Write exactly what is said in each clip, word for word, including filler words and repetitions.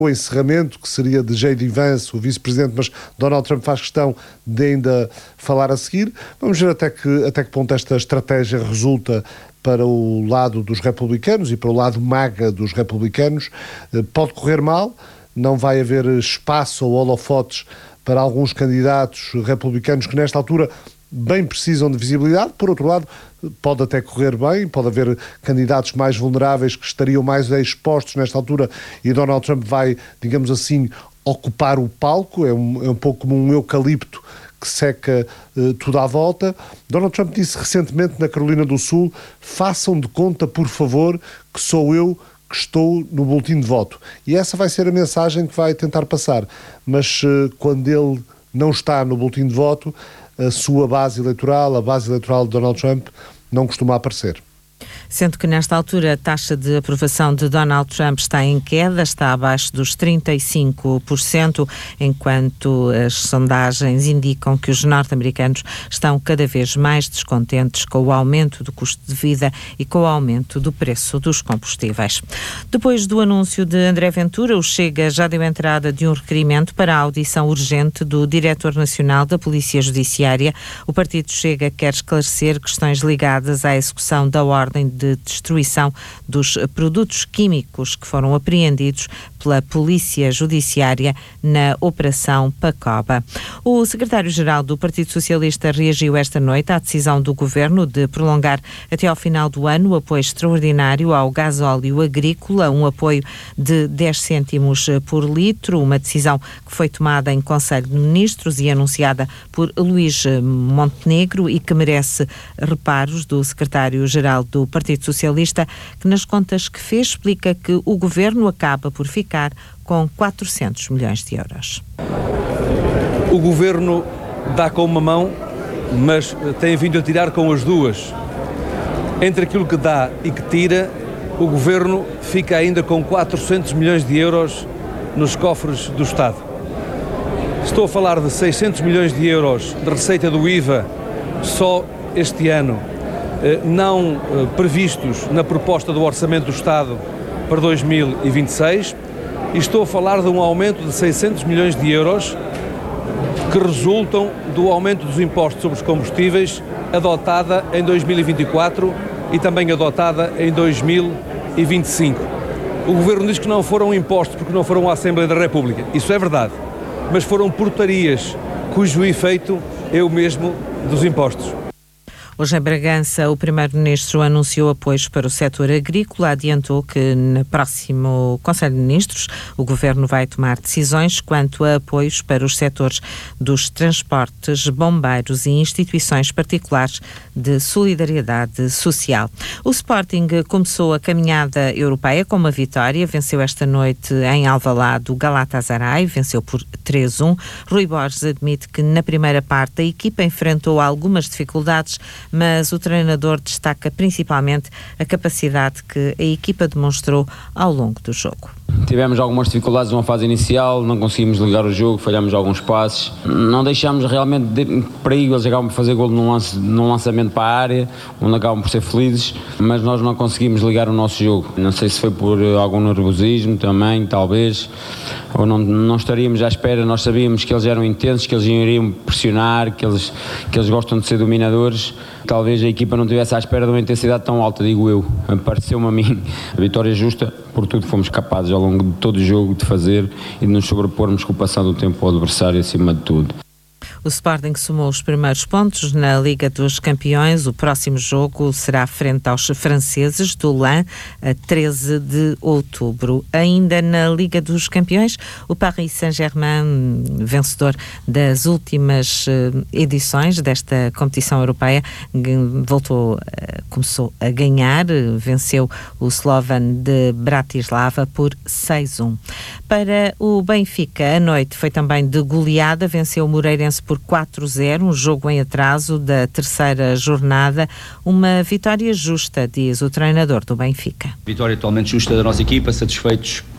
o encerramento, que seria de J D. Vance, o vice-presidente, mas Donald Trump faz questão de ainda falar a seguir. Vamos ver até que, até que ponto esta estratégia resulta para o lado dos republicanos e para o lado MAGA dos republicanos. Pode correr mal, não vai haver espaço ou holofotes para alguns candidatos republicanos que nesta altura bem precisam de visibilidade. Por outro lado, pode até correr bem, pode haver candidatos mais vulneráveis que estariam mais expostos nesta altura e Donald Trump vai, digamos assim, ocupar o palco. É um, é um pouco como um eucalipto que seca uh, tudo à volta. Donald Trump disse recentemente na Carolina do Sul: façam de conta, por favor, que sou eu que estou no boletim de voto. E essa vai ser a mensagem que vai tentar passar. Mas uh, quando ele não está no boletim de voto, a sua base eleitoral, a base eleitoral de Donald Trump, não costuma aparecer. Sendo que nesta altura a taxa de aprovação de Donald Trump está em queda, está abaixo dos trinta e cinco por cento, enquanto as sondagens indicam que os norte-americanos estão cada vez mais descontentes com o aumento do custo de vida e com o aumento do preço dos combustíveis. Depois do anúncio de André Ventura, o Chega já deu entrada de um requerimento para a audição urgente do Diretor Nacional da Polícia Judiciária. O Partido Chega quer esclarecer questões ligadas à execução da ordem de destruição dos produtos químicos que foram apreendidos pela Polícia Judiciária na Operação Pacoba. O secretário-geral do Partido Socialista reagiu esta noite à decisão do Governo de prolongar até ao final do ano o apoio extraordinário ao gasóleo agrícola, um apoio de dez cêntimos por litro, uma decisão que foi tomada em Conselho de Ministros e anunciada por Luís Montenegro e que merece reparos do secretário-geral do Partido Socialista, que nas contas que fez explica que o Governo acaba por ficar com quatrocentos milhões de euros. O Governo dá com uma mão, mas tem vindo a tirar com as duas. Entre aquilo que dá e que tira, o Governo fica ainda com quatrocentos milhões de euros nos cofres do Estado. Estou a falar de seiscentos milhões de euros de receita do I V A só este ano, não previstos na proposta do Orçamento do Estado para dois mil e vinte e seis, e estou a falar de um aumento de seiscentos milhões de euros que resultam do aumento dos impostos sobre os combustíveis adotada em dois mil e vinte e quatro e também adotada em dois mil e vinte e cinco. O Governo diz que não foram impostos porque não foram à Assembleia da República. Isso é verdade, mas foram portarias cujo efeito é o mesmo dos impostos. Hoje em Bragança, o Primeiro-Ministro anunciou apoios para o setor agrícola, adiantou que no próximo Conselho de Ministros o Governo vai tomar decisões quanto a apoios para os setores dos transportes, bombeiros e instituições particulares de solidariedade social. O Sporting começou a caminhada europeia com uma vitória, venceu esta noite em Alvalade o Galatasaray, venceu por três a um. Rui Borges admite que na primeira parte a equipa enfrentou algumas dificuldades, mas o treinador destaca principalmente a capacidade que a equipa demonstrou ao longo do jogo. Tivemos algumas dificuldades numa fase inicial, não conseguimos ligar o jogo, falhamos alguns passes, não deixámos realmente de perigo, eles acabam por fazer golo num, lance, num lançamento para a área, onde acabam por ser felizes, mas nós não conseguimos ligar o nosso jogo. Não sei se foi por algum nervosismo também, talvez, ou não, não estaríamos à espera, nós sabíamos que eles eram intensos, que eles iriam pressionar, que eles, que eles gostam de ser dominadores. Talvez a equipa não estivesse à espera de uma intensidade tão alta, digo eu. Pareceu-me a mim a vitória justa, por tudo fomos capazes ao longo de todo o jogo de fazer e de nos sobrepormos com o passar do tempo ao adversário acima de tudo. O Sporting somou os primeiros pontos na Liga dos Campeões. O próximo jogo será frente aos franceses do Lens, a treze de outubro. Ainda na Liga dos Campeões, o Paris Saint-Germain, vencedor das últimas edições desta competição europeia, voltou, começou a ganhar, venceu o Slovan de Bratislava por seis a um. Para o Benfica, a noite foi também de goleada, venceu o Moreirense por quatro a zero, um jogo em atraso da terceira jornada, uma vitória justa, diz o treinador do Benfica. Vitória totalmente justa da nossa equipa, satisfeitos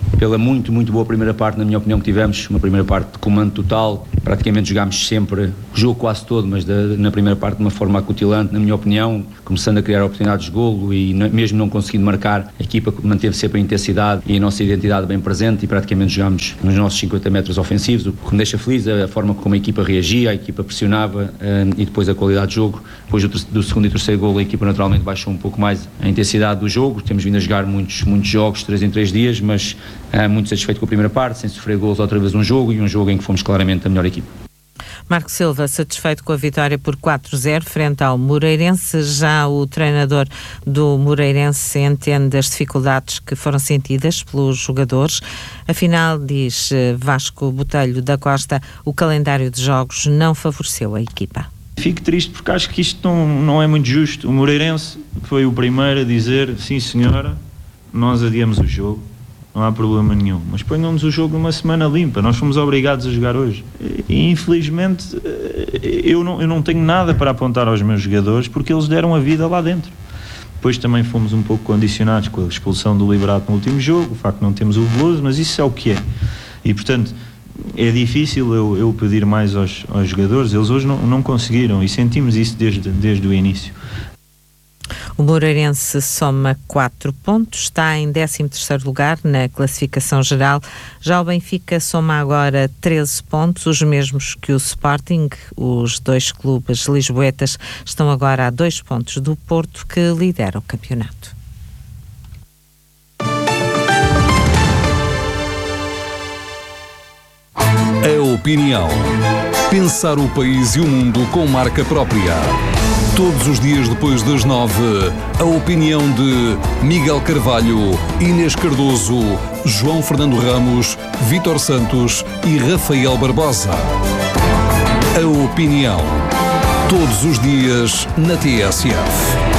pela muito, muito boa primeira parte, na minha opinião, que tivemos, uma primeira parte de comando total, praticamente jogámos sempre, o jogo quase todo, mas da, na primeira parte de uma forma acutilante, na minha opinião, começando a criar oportunidades de golo e não, mesmo não conseguindo marcar, a equipa manteve sempre a intensidade e a nossa identidade bem presente e praticamente jogámos nos nossos cinquenta metros ofensivos, o que me deixa feliz, a forma como a equipa reagia, a equipa pressionava um, e depois a qualidade de jogo. Depois do, do segundo e terceiro golo a equipa naturalmente baixou um pouco mais a intensidade do jogo, temos vindo a jogar muitos, muitos jogos, três em três dias, mas uh, muito satisfeito com a primeira parte, sem sofrer golos outra vez um jogo e um jogo em que fomos claramente a melhor equipa. Marco Silva, satisfeito com a vitória por quatro a zero frente ao Moreirense. Já o treinador do Moreirense entende as dificuldades que foram sentidas pelos jogadores. Afinal, diz Vasco Botelho da Costa, o calendário de jogos não favoreceu a equipa. Fico triste porque acho que isto não, não é muito justo. O Moreirense foi o primeiro a dizer, sim senhora, nós adiamos o jogo. Não há problema nenhum, mas ponham-nos o jogo numa semana limpa, nós fomos obrigados a jogar hoje e infelizmente eu não, eu não tenho nada para apontar aos meus jogadores porque eles deram a vida lá dentro. Depois também fomos um pouco condicionados com a expulsão do Liberato no último jogo, o facto de não termos o Veloso, mas isso é o que é e portanto é difícil eu, eu pedir mais aos, aos jogadores, eles hoje não, não conseguiram e sentimos isso desde, desde o início. O Moreirense soma quatro pontos, está em décimo terceiro lugar na classificação geral. Já o Benfica soma agora treze pontos, os mesmos que o Sporting. Os dois clubes lisboetas estão agora a dois pontos do Porto, que lidera o campeonato. A opinião. Pensar o país e o mundo com marca própria. Todos os dias depois das nove, a opinião de Miguel Carvalho, Inês Cardoso, João Fernando Ramos, Vítor Santos e Rafael Barbosa. A opinião. Todos os dias na T S F.